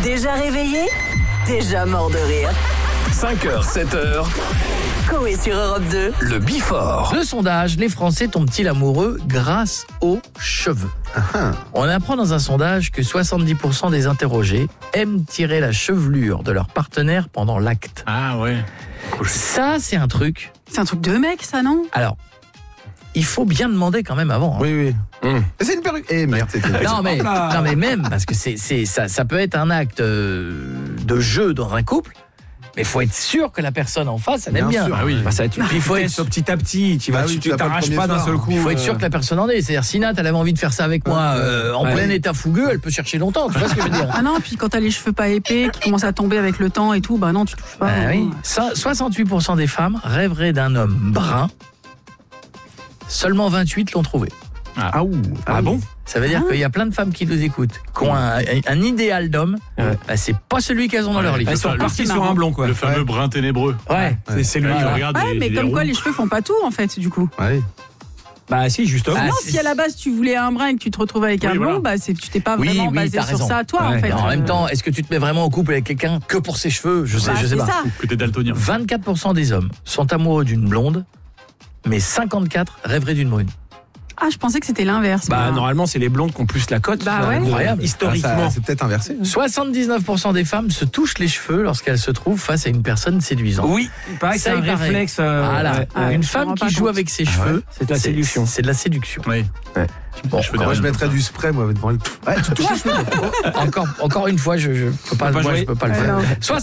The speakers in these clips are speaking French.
Déjà réveillé, déjà mort de rire. 5h, 7h, Coé sur Europe 2. le Before. Le sondage, les Français tombent-ils amoureux grâce aux cheveux? On apprend dans un sondage que 70% des interrogés aiment tirer la chevelure de leur partenaire pendant l'acte. Ah ouais. Ça, c'est un truc. C'est un truc de mec, ça, non? Alors, il faut bien demander quand même avant. hein. Oui. C'est une perruque. Merde, c'était une Non mais même parce que ça peut être un acte de jeu dans un couple, mais il faut être sûr que la personne en face elle aime bien. sûr. Ah oui. Bah, ça va être Puis il faut être petit à petit, tu t'arraches pas d'un seul coup. Il faut être sûr que la personne en est. C'est-à-dire, si Nat, elle avait envie de faire ça avec moi en plein état fougueux, elle peut chercher longtemps. Tu vois ce que je veux dire? Ah non, puis quand t'as les cheveux pas épais, qui commencent à tomber avec le temps et tout, bah non, tu touches pas. Ah oui. 68% des femmes rêveraient d'un homme brun. Seulement 28 l'ont trouvé. Ah bon? Ça veut dire qu'il y a plein de femmes qui nous écoutent, qui ont un idéal d'homme. Bah, c'est pas celui qu'elles ont dans leur lit. Elles sont reparties sur un blond, quoi. Le fameux brun ténébreux. Ouais. C'est lui. Tu regardes Ouais, mais comme quoi les cheveux font pas tout en fait, du coup. Ouais. Bah si, justement. Non, si à la base tu voulais un brun et que tu te retrouves avec un blond, bah tu t'es pas vraiment basé t'as sur raison. ça toi en fait. Mais en même temps, est-ce que tu te mets vraiment en couple avec quelqu'un que pour ses cheveux? Je sais c'est pas. ça. Que t'es daltonien. 24% des hommes sont amoureux d'une blonde, mais 54 rêveraient d'une brune. Ah, je pensais que c'était l'inverse. Bah moi. normalement, c'est les blondes qui ont plus la cote. Bah ouais. Incroyable. Historiquement. C'est peut-être inversé. 79% des femmes se touchent les cheveux lorsqu'elles se trouvent face à une personne séduisante. Oui, il paraît que c'est un il paraît. réflexe. Voilà. ouais. Une Je me femme rends qui pas joue compte. avec ses cheveux, C'est de la séduction. C'est de la séduction. Oui. Bon, Moi, je mettrais du spray, moi, devant le. Ouais, tu touches les cheveux. encore une fois, je peux pas, pas moi, jouer. je peux pas le Ouais, faire. non. Soit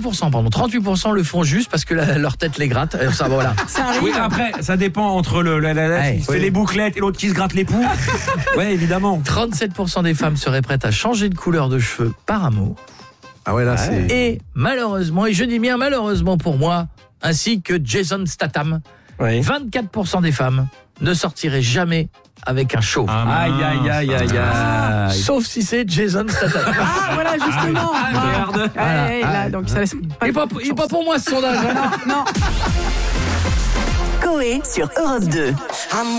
38% le font juste parce que leur tête les gratte. Ça, voilà. Ça arrive. Oui, après, ça dépend entre qui se fait les bouclettes et l'autre qui se gratte les poux. Ouais, évidemment. 37% des femmes seraient prêtes à changer de couleur de cheveux par amour. Ah ouais, là, c'est. Et malheureusement, et je dis bien malheureusement pour moi, ainsi que Jason Statham, Oui. 24% des femmes ne sortiraient jamais avec un chauve. Aïe. Sauf si c'est Jason Statham. Ah voilà justement. Regarde. Ouais, là, donc ça laisse pas. Il est pas pour moi ce sondage. hein. Non. Coé sur Europe 2.